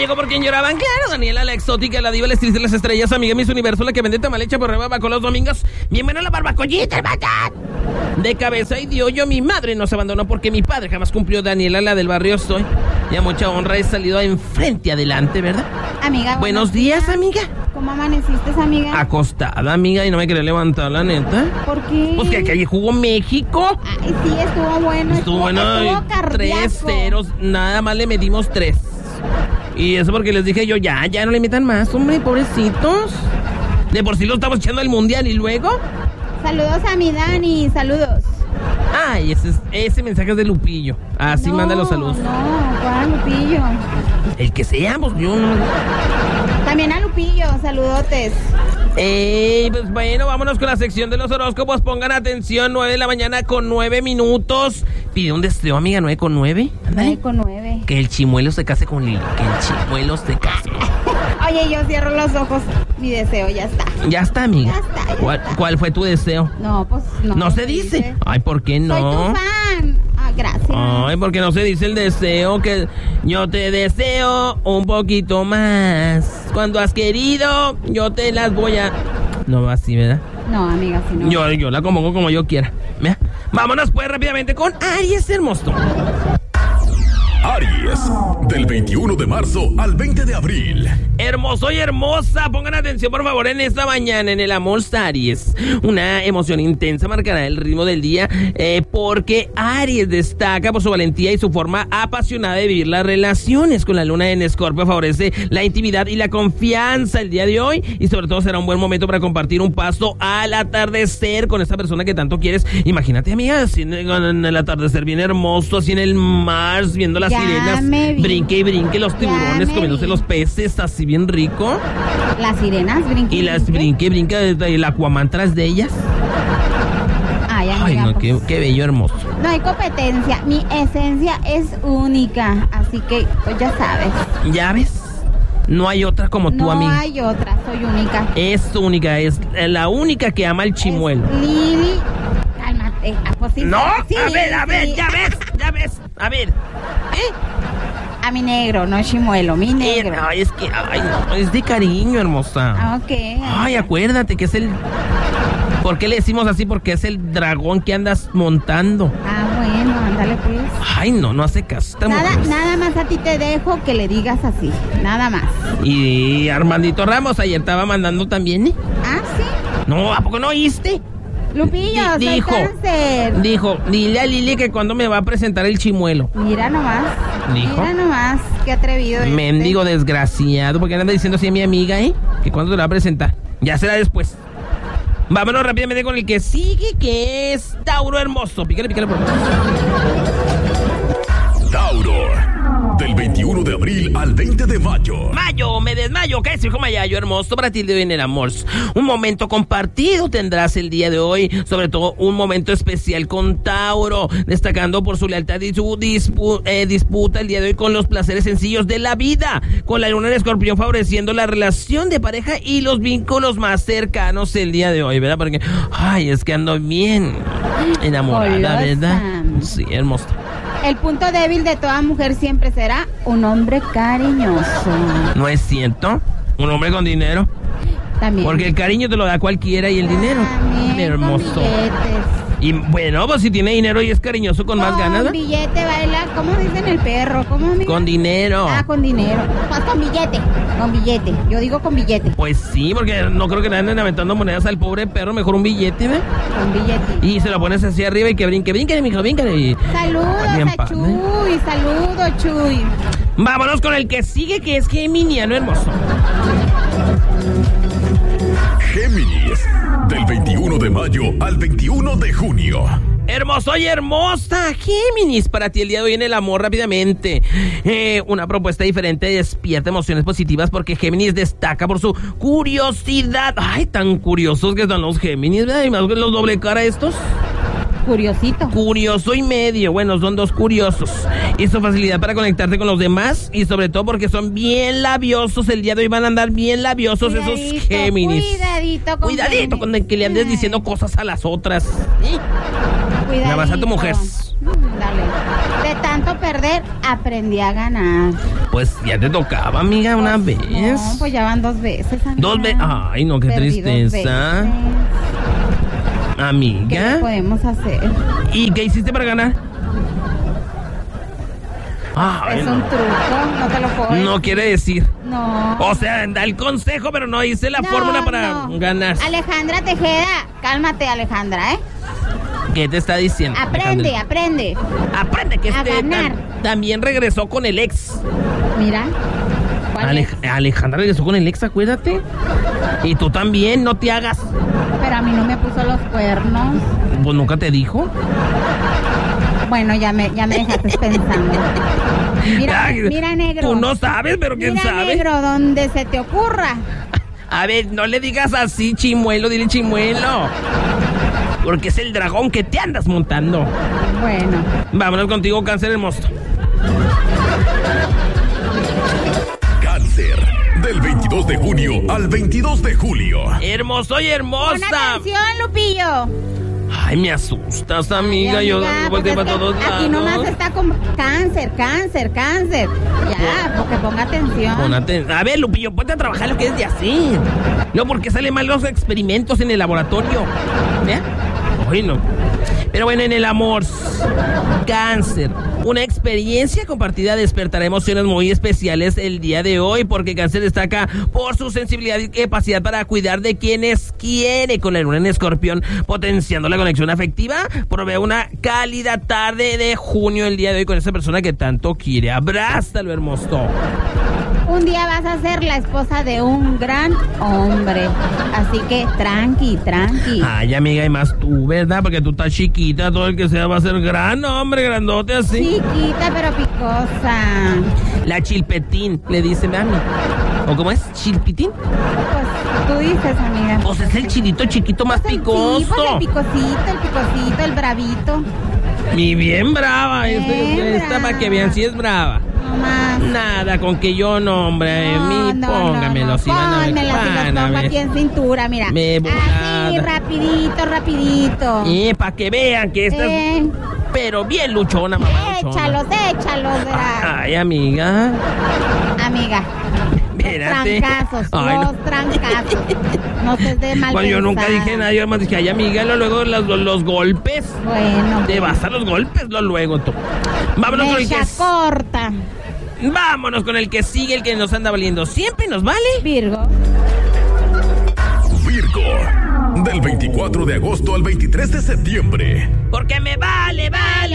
llegó por quien lloraban. Claro, Daniela, la exótica, la diva, la estilista de las estrellas, amiga Miss Universo, la que vende tamalecha por rebabaco los domingos. Bienvenido a la barbacollita, hermana. De cabeza y dio yo, mi madre nos abandonó porque mi padre jamás cumplió. Daniela, la del barrio soy. Ya mucha honra he salido enfrente adelante, ¿verdad? Amiga, buenos días, amiga. ¿Cómo amaneciste, amiga? Acostada, amiga, y no me quería levantar, la neta. ¿Por qué? Pues que aquí jugó México. Ay, sí, estuvo bueno. Estuvo bueno. Estuvo cardíaco. 3-0, nada más le medimos 3. Y eso porque les dije yo, ya no le metan más, hombre, pobrecitos. De por sí lo estamos echando al mundial y luego. Saludos a mi Dani, saludos. Ay, ese mensaje es de Lupillo. Así manda los saludos. No, ¿cuál Lupillo? El que seamos, yo no. También a Lupillo, saludotes. Pues bueno, vámonos con la sección de los horóscopos. Pongan atención, 9 de la mañana con 9 minutos. Pide un deseo, amiga, 9 con 9. 9 con 9. Que el chimuelo se case con Lili. Que el chimuelo se case. Oye, yo cierro los ojos. Mi deseo ya está. Ya está, amiga. Ya está. ¿Cuál fue tu deseo? No, pues no. No se dice. Ay, ¿por qué no? Soy tu fan. Ah, gracias. Ay, porque no se dice el deseo, que yo te deseo un poquito más. Cuando has querido, yo te las voy a... No va así, ¿verdad? No, amiga, si no. Yo la compongo como yo quiera. ¿Mira? Vámonos pues rápidamente con Aries hermoso. Aries, del 21 de marzo al 20 de abril. Hermoso y hermosa, pongan atención por favor en esta mañana en el amor Aries. Una emoción intensa marcará el ritmo del día porque Aries destaca por su valentía y su forma apasionada de vivir las relaciones. Con la luna en Escorpio favorece la intimidad y la confianza el día de hoy y sobre todo será un buen momento para compartir un paso al atardecer con esa persona que tanto quieres. Imagínate, amiga, así en el atardecer bien hermoso, así en el mar, viendo las sirenas, brinque y brinque, los tiburones comiéndose los peces, así bien rico. Las sirenas brinque y las brinque y brinque, el Aquaman tras de ellas. Ay, amiga, ay, no, pues, qué bello, hermoso. No hay competencia, mi esencia es única, así que pues ya sabes. ¿Ya ves? No hay otra como tú, amiga. No hay otra, soy única. Es única, es la única que ama el chimuelo. Es Lili, cálmate. Pues sí, no, sí, a ver, sí. ya ves, a ver. A mi negro, no chimuelo, mi negro. Ay, es que, no, es de cariño, hermosa. Ok. Ay, acuérdate que es el... ¿Por qué le decimos así? Porque es el dragón que andas montando. Ah, bueno, ándale pues. Ay, no hace caso. Nada más a ti te dejo que le digas así, nada más. Y Armandito Ramos ayer estaba mandando también, ¿eh? Ah, sí. No, ¿a poco no oíste? Lupillo, soy cáncer. Dijo, dile a Lili que cuando me va a presentar el chimuelo. Mira nomás. Dijo. Mira nomás, qué atrevido. Mendigo desgraciado, porque anda diciendo así a mi amiga, ¿eh? Que cuando te la va a presentar. Ya será después. Vámonos rápidamente con el que sigue, que es Tauro hermoso. Pícale por favor. Tauro, del 21 de abril al 20 de mayo. Mayo, me desmayo, ¿qué es, hijo Mayayo hermoso? Para ti de hoy en el amor. Un momento compartido tendrás el día de hoy, sobre todo un momento especial con Tauro, destacando por su lealtad y su disputa el día de hoy con los placeres sencillos de la vida, con la luna en Escorpión favoreciendo la relación de pareja y los vínculos más cercanos el día de hoy, ¿verdad? Porque, ay, es que ando bien enamorada, Golosa. ¿verdad? Sí, hermoso. El punto débil de toda mujer siempre será un hombre cariñoso. ¿No es cierto? Un hombre con dinero. También. Porque el cariño te lo da cualquiera y el dinero. También Hermoso. con billetes. Y bueno, pues si tiene dinero y es cariñoso con más ganas. Con billete baila, ¿cómo dicen el perro? ¿Cómo, amiga? Con dinero. Ah, con dinero. Pues con billete. Con billete. Yo digo con billete. Pues sí, porque no creo que le anden aventando monedas al pobre perro. Mejor un billete, ¿ve? Con billete. Y se lo pones así arriba y que brinque, mijo, bríncale. Saludos Bien a padre. Chuy. Saludos, Chuy. Vámonos con el que sigue, que es Geminiano hermoso. Géminis, del 21 de mayo al 21 de junio. Hermoso y hermosa, Géminis, para ti el día de hoy en el amor rápidamente. Una propuesta diferente despierta emociones positivas porque Géminis destaca por su curiosidad. Ay, tan curiosos que están los Géminis, ¿verdad? Y más que los doble cara estos. Curiosito. Curioso y medio, bueno, son dos curiosos. Y su facilidad para conectarte con los demás y sobre todo porque son bien labiosos. El día de hoy van a andar bien labiosos esos Géminis. Cuidadito con el que le andes diciendo cosas a las otras. ¿Sí? Cuidadito. Nada más a tu mujer. Dale. De tanto perder, aprendí a ganar. Pues ya te tocaba, amiga, una vez. No, pues ya van 2 veces, amiga. 2 veces. Ay, no, qué Perdí 2 tristeza. veces. ¿Qué Amiga. le podemos hacer? ¿Y qué hiciste para ganar? Ay, Es un truco, no te lo puedo decir. no quiere decir. No. O sea, da el consejo, pero no dice la No, fórmula para no. ganar. Alejandra Tejeda, cálmate, Alejandra, ¿eh? ¿Qué te está diciendo? Aprende, Alejandra? aprende. Aprende que A ganar. también regresó con el ex. Mira. ¿Cuál es? Alejandra regresó con el ex, acuérdate. Y tú también, no te hagas. Pero a mí no me puso los cuernos. Pues nunca te dijo. Bueno, ya me dejaste pensando. Mira, Ay, mira, negro. Tú no sabes, pero quién Mira, sabe. negro, donde se te ocurra. A ver, no le digas así, chimuelo, dile chimuelo. Porque es el dragón que te andas montando. Bueno. Vámonos contigo, Cáncer hermoso. Cáncer, del 22 de junio al 22 de julio. Hermoso y Pon hermosa. atención, Lupillo. Ay, me asustas, amiga. Ay, Yo amiga, volteo pues para es que todos lados. aquí nomás está con cáncer. Ya, porque ponga atención. A ver, Lupillo, ponte a trabajar lo que es de así. No, porque salen mal los experimentos en el laboratorio. ¿Ya? Ay, no. Pero bueno, en el amor, Cáncer, una experiencia compartida despertará emociones muy especiales el día de hoy, porque Cáncer destaca por su sensibilidad y capacidad para cuidar de quienes quiere. Con la luna en Escorpión potenciando la conexión afectiva, provee una cálida tarde de junio el día de hoy con esa persona que tanto quiere. Abrázalo, hermoso. Un día vas a ser la esposa de un gran hombre. Así que tranqui. Ay, amiga, y más tú, ¿verdad? Porque tú estás chiquita, todo el que sea va a ser gran hombre, grandote así. Chiquita pero picosa. La chilpetín, le dice mami. ¿O cómo es? ¿Chilpitín? Pues tú dices, amiga. Pues es el chilito chiquito más Pues picoso. Sí, pues el picosito, el bravito. Y bien brava. Bien Esta brava. para que vean si es brava. No más. Nada, con que yo no, hombre. Póngamelo, si van a ver. Pónmela, si los pongo aquí en cintura, mira. Me Así, volada. rapidito. Para que vean que esta es... Pero bien luchona, mamá. luchona. Échalos, verás. Ay, amiga. Amiga. Espérate. Ay, Los trancazos. No se dé mal Bueno, yo nunca pensar. dije nada, yo además dije, ay, amiga, luego los golpes. Bueno. Te vas a los golpes, luego tú. Vámonos con el que... Mecha corta. Vámonos con el que sigue, el que nos anda valiendo. Siempre nos vale. Virgo. Virgo, del 24 de agosto al 23 de septiembre. Porque me vale,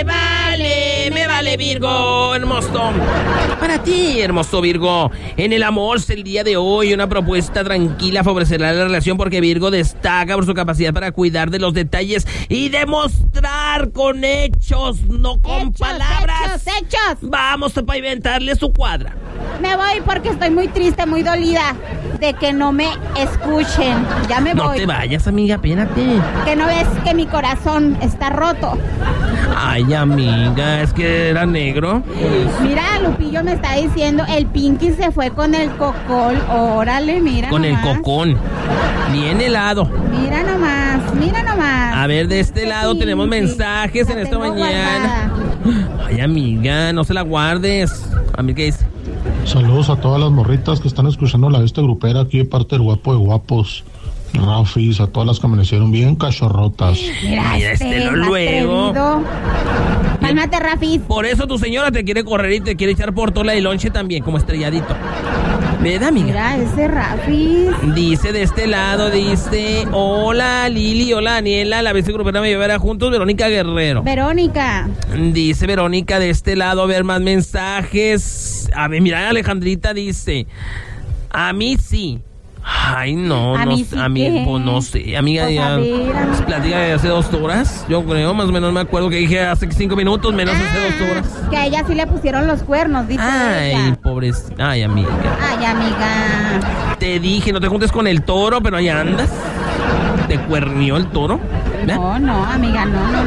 me vale, Virgo, hermoso. Para ti, hermoso Virgo, en el amor el día de hoy una propuesta tranquila favorecerá la relación, porque Virgo destaca por su capacidad para cuidar de los detalles y demostrar con hechos, no con palabras. Hechos. Vamos a pavimentarle su cuadra. Me voy porque estoy muy triste, muy dolida de que no me escuchen. Ya me No voy. te vayas, amiga, espérate. Que no ves que mi corazón está roto. Ay, amiga, es que era negro. Mira, Lupillo me está diciendo, el Pinky se fue con el cocol. Órale, mira Con el nomás. cocón. Bien helado. Mira nomás. A ver, de este lado Pinky, tenemos mensajes la en esta tengo mañana. guardada. Ay, amiga, no se la guardes. A mí, ¿qué dice? Saludos a todas las morritas que están escuchando la bestia grupera aquí de parte del guapo de guapos. Rafis, a todas las que amanecieron bien cachorrotas. Mira, luego. atrevido. Cálmate, Rafi. Por eso tu señora te quiere correr y te quiere echar por toda la lonche también, como estrelladito. ¿Verdad, amiga? Mira, ese Rafi. Dice de este lado, dice, hola Lili, hola Daniela, la bestia grupera me llevará juntos, Verónica Guerrero. Verónica. Dice Verónica de este lado, a ver más mensajes. A ver, mira, Alejandrita dice, a mí sí. Ay, no, ¿A no mí sé, sí a mí, qué? pues no sé, amiga, Pues ya, a ver, amiga. plática de hace 2 horas, yo creo, más o menos me acuerdo que dije hace 5 minutos, menos hace 2 horas. Que a ella sí le pusieron los cuernos, dice Ay, ella. pobres, ay, amiga. Ay, amiga. Te dije, no te juntes con el toro, pero ahí andas. Te cuernió el toro. ¿verdad? No, amiga,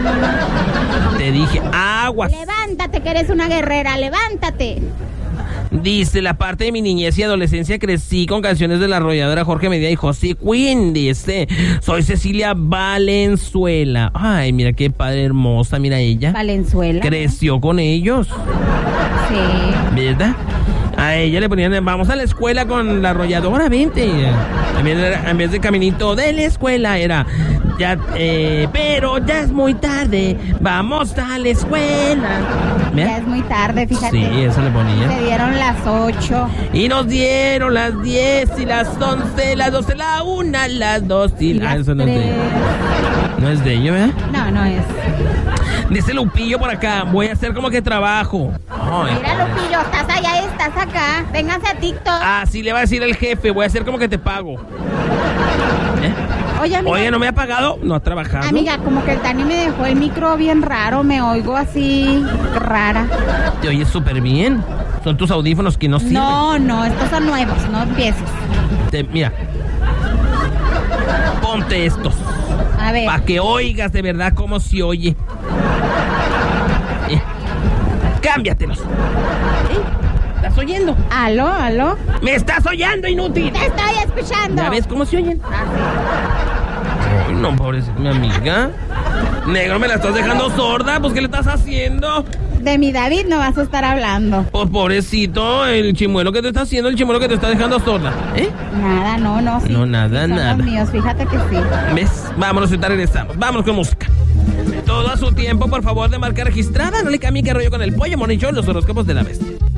no. Te dije, aguas. Levántate, que eres una guerrera, levántate. Dice, la parte de mi niñez y adolescencia crecí con canciones de la arrolladora Jorge Medina y José Quinn. Dice, soy Cecilia Valenzuela. Ay, mira qué padre hermosa, mira ella. Valenzuela. Creció con ellos, Sí. ¿verdad? A ella le ponían, vamos a la escuela con la arrolladora, vente. En vez de caminito de la escuela era, ya, pero ya es muy tarde, vamos a la escuela. Ya es muy tarde, fíjate. Sí, eso le ponía. Se dieron las 8. Y nos dieron las 10 y las 11, las 12, la 1, las 2 y las eso no es de 3. No es de ello, ¿verdad? No es. Dice Lupillo por acá, voy a hacer como que trabajo. Ay, Mira, Lupillo, estás allá y estás acá. Vénganse a TikTok. así le va a decir el jefe, voy a hacer como que te pago. Oye, amiga. Oye, ¿no me ha pagado? No ha trabajado. Amiga, como que el Dani me dejó el micro bien raro. Me oigo así rara. Te oyes súper bien. Son tus audífonos que no sirven. No, estos son nuevos. No empieces. Mira. Ponte estos. A ver. Para que oigas de verdad cómo se oye. Cámbiatelos. ¿Estás oyendo? ¿Aló? ¡Me estás oyendo, inútil! Te estoy escuchando. ¿Ya ves cómo se oyen? Ah, Ay, no, pobrecita, mi amiga. Negro, ¿me la estás dejando sorda? Pues, ¿qué le estás haciendo? sí. De mi David no vas a estar hablando. Pues, pobrecito, el chimuelo que te está haciendo, el chimuelo que te está dejando sorda. Nada, no. Sí, No, nada, sí son nada. los míos, fíjate que sí. ¿Ves? Vámonos, ahorita regresamos. Vámonos con música. Todo a su tiempo, por favor, de marca registrada. No le cambie que rollo con el pollo, monichón, los horóscopos de la bestia.